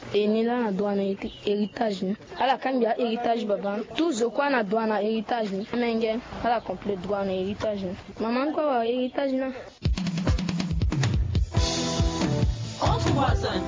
et ni là na doit na héritage ni ala kambia héritage baba tout ce quoi na doit na héritage ni menge ala complet droit na héritage ni maman quoi héritage na entre voisins.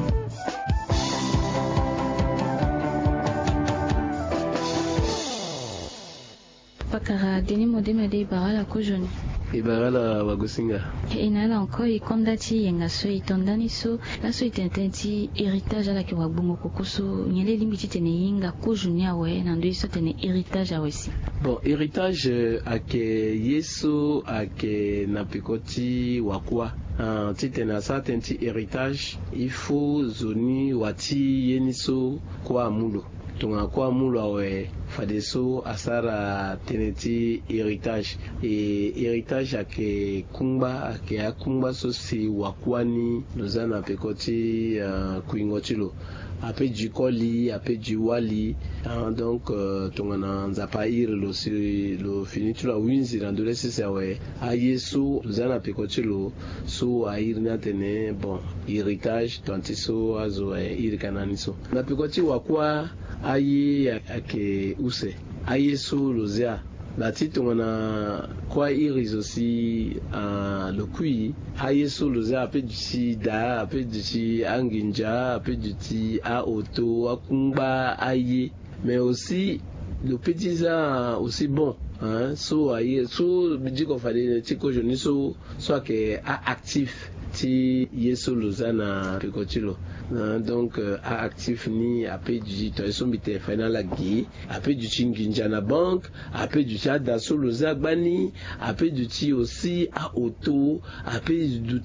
Pakara deni modeme de barala ko joni ibarala wagosinga inala encore ikondati yenga so itondani so la so itententi héritage ala ke wagbongo kokoso nyele limbiti tene yinga ko joni awe nando iso tene héritage awesi bon héritage ake yesu ake napikoti wakwa titena sa tenti héritage il faut zoni wati yeniso kwa mulo tunga kwa mulo awe fadeso asara teneti héritage et héritage ake kumba so si wakwani nozana pekoti kuingotilo ape jikoli ape jiwali donc tongana nzapa iri lo finitula winzi na ndole sisi awe a yesu nozana pekoti lo so a iri natene bon héritage tanti so azo iri kanani so na pekoti wakwa ayi ake use ayesu lozia lati tongana kwa iris aussi le kui ayesu lozia ape duti da ape duti anginja ape duti a auto akumba aye mais aussi le petit ça aussi bon hein so aye so bidi ko fale ti ko joni so ke a actif ti yesu lozana pekotilo donc a actif ni ape du to so mite final la gi ape du chinginja na banque ape du chada so loza gbani ape du ti aussi a auto ape du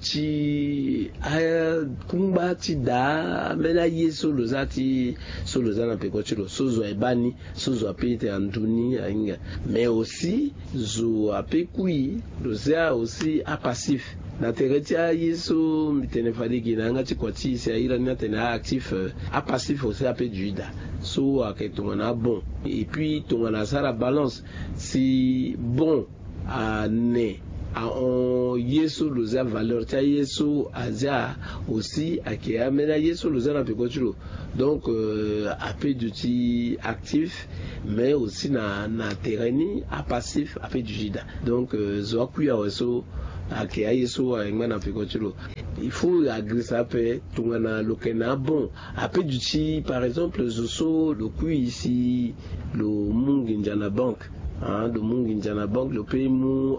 ti a kumba ti da mena yesu loza ti so loza na pekotilo so zo ebani so zo ape te anduni ainga mais aussi zo ape kui loza aussi a passif na tereti a yesu mitene fadigi na ngati kwati si aira ni atene actif a passif aussi a peu juda so a ke tongana bon et puis tongana sara balance si bon a ne a on yesu loza valeur ta yesu azia aussi a ke amena yesu loza na pekotulo donc a peu d'outil actif mais aussi na terreni a passif a peu juda donc zo akuya weso ake ayesu ngana pekotilo il faut agresser après tungana lokena bon après du chi par exemple zoso le coup ici le munginja na banque le munginja na banque le paiement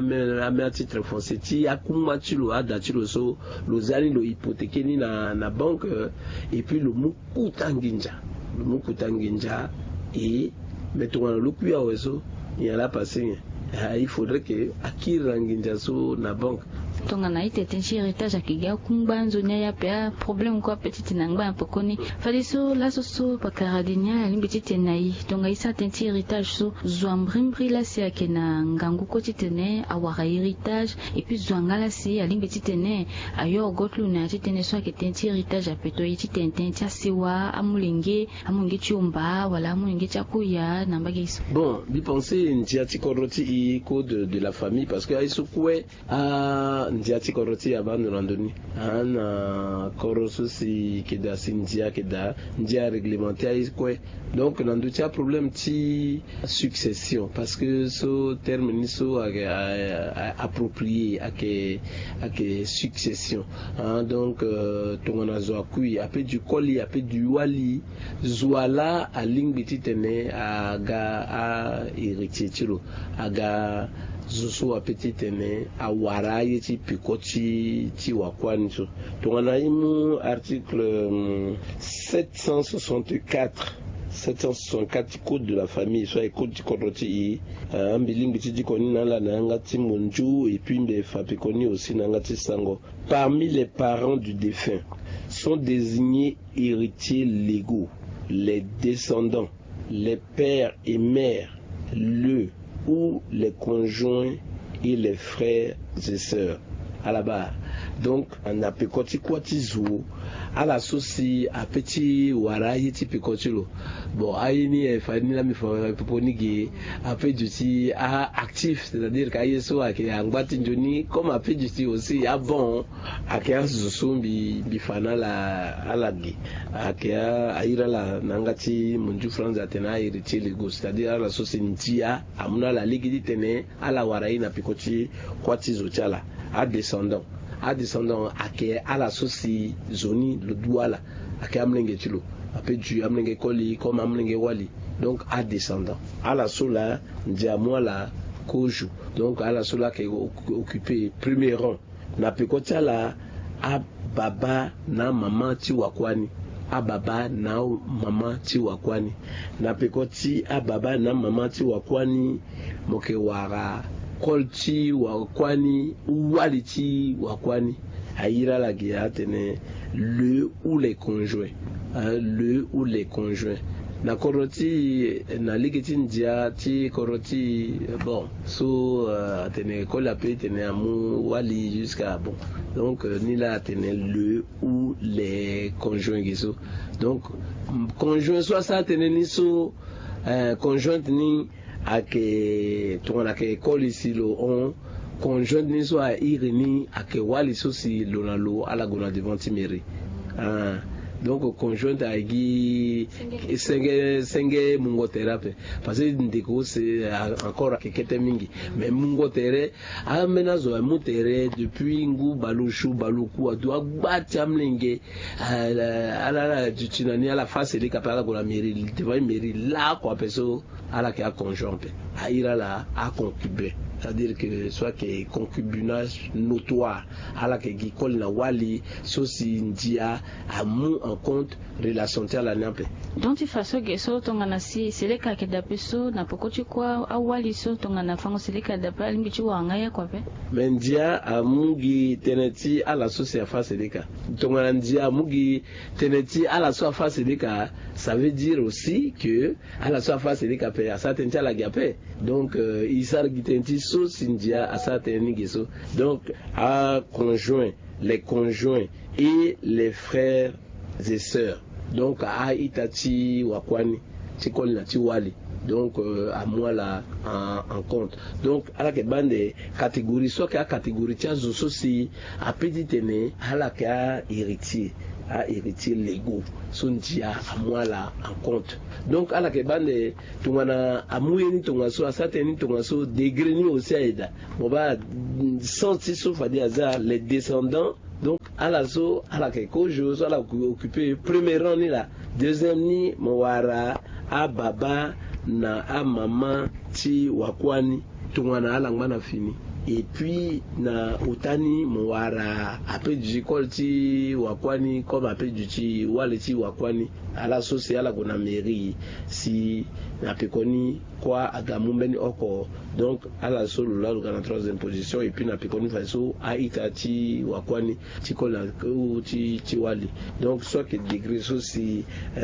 à titre foncier ti akuma tilo ada tilo so le zali le hypothéquer ni na banque et puis le mukutanginja et mettons le coup ya weso il y a la passé il faudrait que akira nginja so na banque tonga na ite tenchi héritage akiga kumba nzonya ya pe problème quoi petite nangba pokoni fali so la so pakaradinia limbiti nai tonga isa tenchi héritage so zwambrimbri la si akena ngangu ko titene awara héritage et puis zwangala si alimbiti tene ayo gotlu na titene so aketenchi héritage apeto yiti tententi asiwa amunge chumba wala amunge chakuya nambage bon bi penser ntiati koroti i code de la famille parce que aisukwe a ndiati koroti abanu randoni ana koroso si keda sindia keda ndia réglementaire aisukwe donc nanduti a problème ti succession parce que so terme ni so approprié ake succession donc tongana zo akui ape du koli ape du wali zwala a lingbiti tene aga a héritier tiro aga zusu apetite ne awara yeti pikoti ti wakwani so tongana imu article 764 code de la famille soit code du koroti ambilingi ti dikoni nala nanga ti monju et puis mbe fapikoni aussi nanga ti sango parmi les parents du défunt sont désignés héritiers légaux les descendants, les pères et mères, le ou les conjoints et les frères et sœurs. là-bas. Donc on a pekoti kwati zu ala sosi a petit wara yiti pekoti lo bon aini fani la mi ponigi a fait du a actif, c'est-à-dire qu'ayeso a ke angbati njoni comme a fait du aussi a bon a ke azusumbi bifana la alagi a ke aira la nangati munju France atena iriti lego, c'est-à-dire ala sosi ntia amuna la ligue tene ala wara ina pekoti kwati zo chala a descendant ake ala sosi zoni le douala ake amlenge chilo ape du amlenge koli comme amlenge wali, donc a descendant ala sola ndiamwa la koju, donc ala sola ke occupé premier rang na pekota la a baba na mama ti wakwani a baba na mama ti wakwani na pekoti a baba na mama ti wakwani moke wara kolchi wakwani waliti wakwani aira la guia tene le ou les conjoints, le ou les conjoints na koroti na ligeti ndia ti koroti bon so tene kola pe tene amu wali jusqu'à bon, donc ni la tene le ou les conjoints giso, donc conjoint soit ça tene ni so conjointe ni ake tongana ke école ici lo on conjointe ni so a irini ake wali so si lo na lo ala gona devant timeri donc conjointe agi senge mungo thérapie parce que ndiko c'est encore kekete mingi mais mungo tere amena zo mutere depuis ngu balushu baluku adu agbati amlenge ala tutinani ala face les capala gona mairie devant mairie là quoi peso ala ke a conjointe aira la a concubin, c'est-à-dire que soit que concubinage notoire ala ke gikol na wali sosi ndia amu en compte relation tia la nampe donc tu faso geso tongana si seleka ke dapeso na pokoti kwa awali so tongana fango seleka dapa limbichi wanga ya kwa pe mendia amugi teneti ala sosi afa seleka tongana ndia amugi teneti ala so afa seleka, ça veut dire aussi que ala so afa seleka pe asa tentia la gape, donc isar gitenti so sindia asa teni geso, donc a conjoint, les conjoints et les frères et sœurs, donc a itati wakwani tikol na tiwali, donc à moi là en compte, donc à la que bande catégorie soit que catégorie tia zo si a petit tene à la ka héritier à héritier légaux son dia à moi là en compte, donc à la que bande tungana amuyeni tunga so asateni tunga so degré ni aussi aida bon ba senti so fadi aza les descendants, donc à la so à la que kojo so la occuper premier rang ni là, deuxième ni mwara a baba na a maman ti wakwani tungana ala ngana fini, et puis na utani mwara après du école ti wakwani comme après du ti wale ti wakwani ala social gona mairie si na pekoni kwa agamumbeni oko, donc ala solo la gana troisième position, et puis na pekoni faso a itati wakwani ti kola ou ti wali, donc soit que degré so si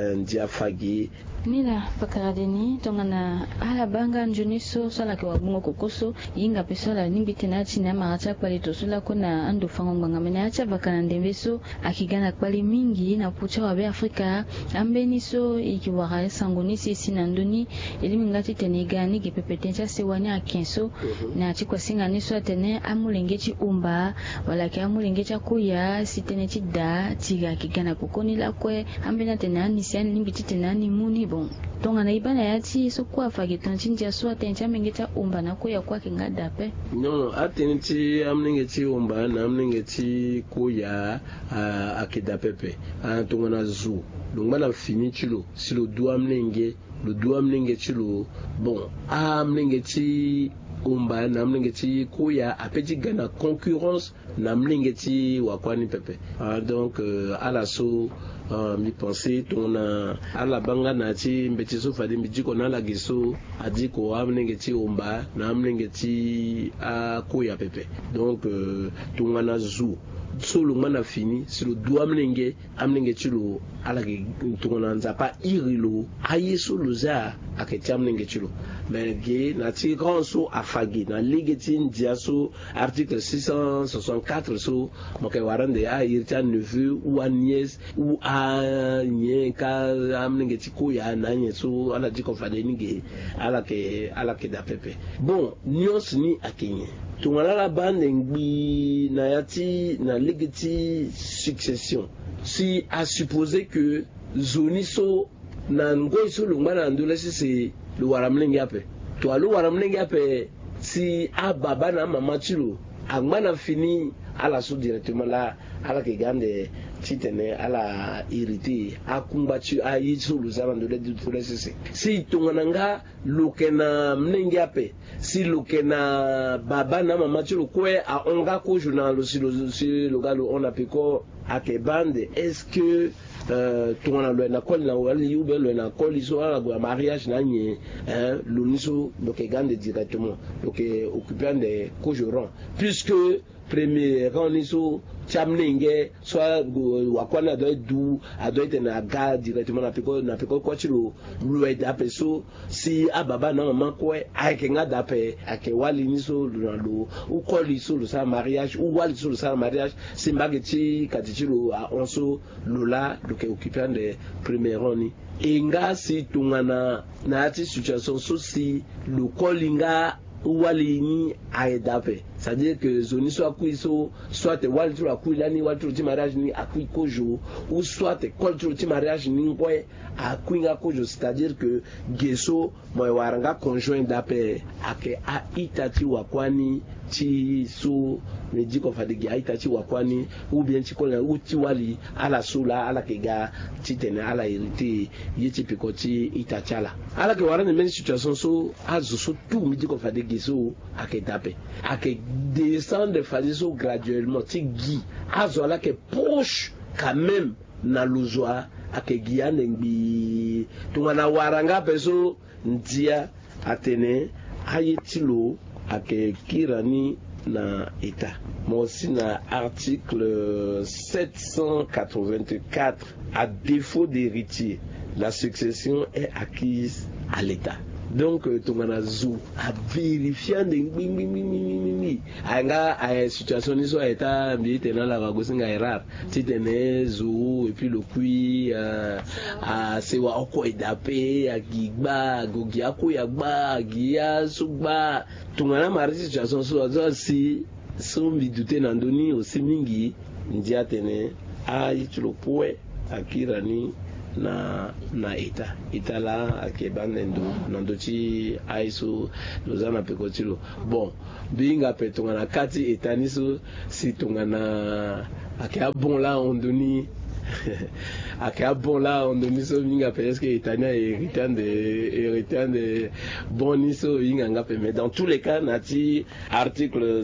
diafagi Mila pakaradeni tongana ala banga njoniso sala ke wabungo kokoso yinga pesola nimbi tena china maracha kwali tosula kona ando fango ngamena acha bakana ndembeso akigana kwali mingi na pucha wa Afrika ambeniso ikiwara sangoni sisi na ndoni elimi ngati tenegani gipepetencha sewani akenso na chikwa singa niso atene amulengechi umba wala ke amulengecha kuya sitene chida tiga kigana kokoni lakwe ambena tena nisiani nimbi tena ni muni bon tongana ibana yati so kwa fageton chinja so atencha mengeta umba na kuya kwa kingada pe non atenchi amnengeti umba na amnengeti kuya akida pepe tongana zu longana fini chilo si le doigt amnenge le doigt amnenge chilo bon amnengeti umba na amnengeti kuya apeti gana concurrence na amnengeti wakwani pepe donc à la so mi pensé tona ala banga na ti mbeti so fadi mbijiko na la giso adiko amnenge ti umba na amnenge ti a koya pepe, donc tungana zu solo mana fini silo du amnenge chilo ala ke tungona nzapa irilo aye solo za aketi amnenge chilo merge na ti grand so afagi na ligeti ndia so article 664 so moke warande a irta neveu ou a nièce ou a nyenka amnenge ti ko ya na nye so ala di ko fade ninge ala ke da pepe bon nuance ni akenye tungana la bande ngbi na yati na legiti succession si a supposé que zoniso na ngoi so lungana ndolesi c'est le waramlenge ape to alu waramlenge ape si a baba na mama chilo agmana fini ala so directement là ala ke gande titene ala iriti akumbachi a yiso luzana ndolesi si tungananga lukena mlenge ape si lukena baba na mama chilo kwe a onga ko journal si le galo on a piko ake bande est-ce que tungana lo na kol na wali ube lo na kol iso ala go mariage na nye luniso loke gande directement loke occupant de cojoron puisque premier rang niso chamnenge soit wakwana doit du adoit na ga directement na peko kwa chilo lo dape so si ababa na mama kwe ake nga dape ake wali niso lo ou kol iso lo sa mariage ou wali iso lo sa mariage simbageti katichilo a onso lola loke occupant de premier rang ni inga si tungana na ati situation so si lo kolinga wali ni aedape c'est-à-dire que zoni so akui so soit wali tu akui lani wali tu ti mariage ni akui kojo ou soit kol tu ti mariage ni ngwe akui nga kojo c'est-à-dire que geso mo waranga conjoint d'ape ake a itati wakwani ti so me di ko fadigi a itati wakwani ou bien ti kola ou ti wali ala sola ala ke ga ti tene ala iriti yeti pikoti itati ala ke warane men situation so azu so tout me di ko fadigi so ake dape ake descendre fadiso graduellement ti gi azo ala ke proche quand même na lozwa ake giane ngbi tungana waranga peso ndia atene ayetilo ake kirani na état moi aussi na article 784 à défaut d'héritier la succession est acquise à l'état. Donc tungana zu a vérifier de anga a situation ni so eta mbi tena la bagosinga erreur titene zu et puis le kui a sewa oko edape agigba gogia ko yagba gia suba tungana mari situation so si so mbi dute na ndoni aussi mingi ndia tene a yitulo poe akirani na ita la akebande ndo chi aiso lozana pekotilo bon binga petonga na kati etaniso si tonga na akia bon la ondoni akia bon la ondoni so binga pe est-ce que etania héritant de boniso inga ngape mais dans tous les cas nati article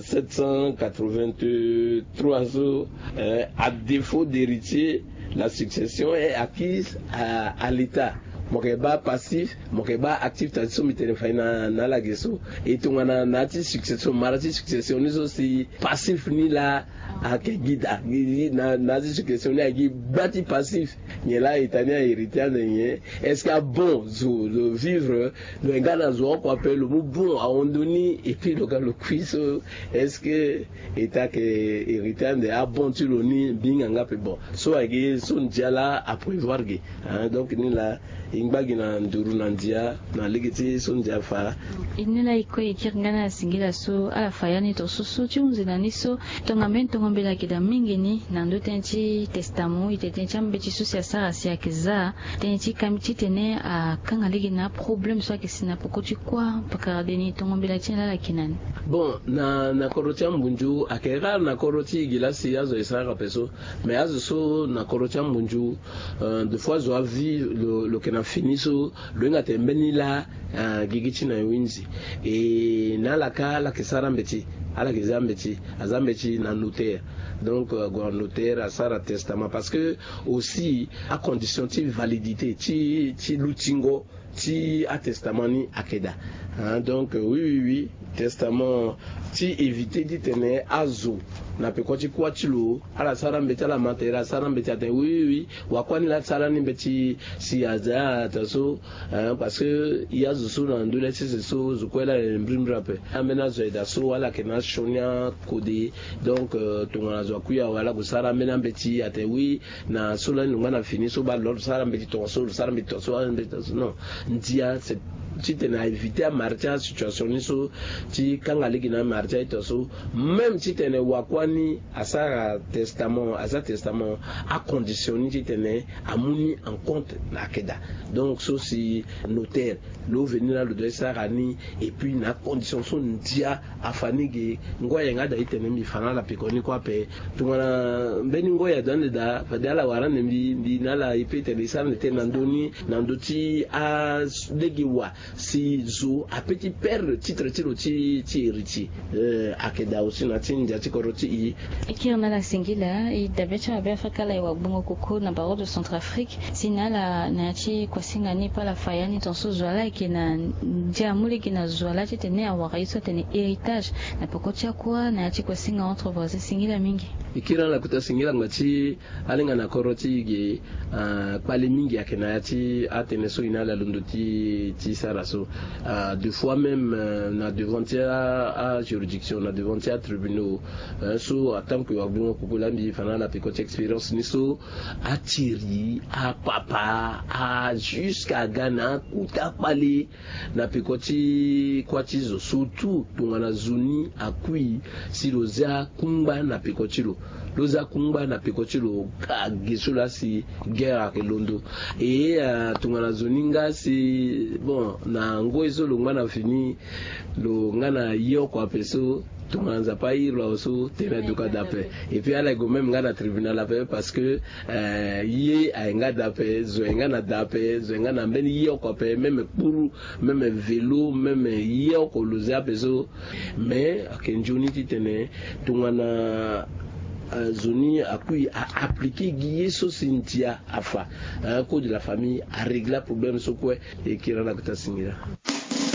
783 so à défaut d'héritier la succession est acquise à l'État. Mokeba passif, mokeba actif, t'as dit mitérefina na la gesso. Et tu m'as nati succession, marati succession, nous aussi passif ni la à que guida, nati succession ni à qui bâti passif. Ni là italien héritier de est-ce qu'il y a bon de vivre le gars dans un quoi appelle le mot bon à ondoni et puis le quiz est-ce que état que héritier de a bon tu le ni bien nga pe bon. So agi son diala à prévoir ge. Donc ni là ingbagi na nduru na ndia na legiti so ndia fa inela iko ikirngana singira so ala fayani to so chunze na niso tongamento ngombela kida mingi ni na ndo tenchi testament itetencha mbeti so sia sara sia kiza tenchi kamiti tene a kanga ligi na problem so akisina pokoti kwa paka deni tongombela china la kinani bon na korotia mbunju akera na koroti gilasi yazo isara peso mais azo so na korotia mbunju de fois zo avi le na finiso luenga tembeni la gigichi na winzi e na la ka la kesara mbeti ala ke azambeti na notaire donc grand notaire à ça testament parce que aussi à condition ti validité ti lutingo ti a testament ni akeda donc oui testament ti éviter di tener azo na pe kwati kwatilo ala sara mbeti ala matera sara mbeti aten oui wakwani la sara ni mbeti si aza taso parce que ya zo na ndule si so zukwela mbrimra pe amena zo da so wala kena shonya kode donc tongana zo kuya wala go sara mena mbeti aten oui na sola ngana fini so ba lor sara mbeti to so sara mbeti to so non ndia c'est tu t'es évité à marcher situation ni so ti kangali gina marcher to so même si t'es wakwani à sa testament à conditionner tu t'es amuni en compte na keda donc so si notaire lo venir là le doit sarani et puis na condition so ndia afanige ngoya ngada itene mi fana la pekoni kwa pe tungana mbeni ngoya dande da fadala warane mbi nala ipete de sana te nandoni nandoti a degiwa si zo a petit perdre titre tiro ti héritier akeda aussi na tinja tikoroti i ikirna la singila i dabecha abafaka la wa bongo koko na baro de Centrafrique sinala na chi kwa singani pala fayani tonso zwala kina jamuli kina zwala tene awaiso tene héritage na pokocha kwa na chi kwa singa entre voisins singila mingi ikira la kuta singila ngati alinga na koroti ge pale mingi akena yati atene so inala lundoti ti saraso deux fois même na devantia à juridiction na devantia tribunal so attend que wabungo kukula mbi fana la petite expérience ni so atiri a papa a jusqu'à Ghana kuta pale na pekoti kwati zo surtout tungana zuni akui siloza kumba na pekotilo loza kumba na pekotilo ka gesula si guerre ke londo et tungana zoninga si bon na ngoezo lo ngana fini lo ngana yo kwa peso tumanza pa irwa oso tena duka dape et puis ala go même ngana tribunal ape parce que yé a nga dape zo ngana dape zo ngana mbeni yo kwa pe même pour même vélo même yo ko loza peso mais akenjoni titene tungana zoni akui a appliqué guier so sintia afa code de la famille a régler problème so quoi et qui rend la kutasingira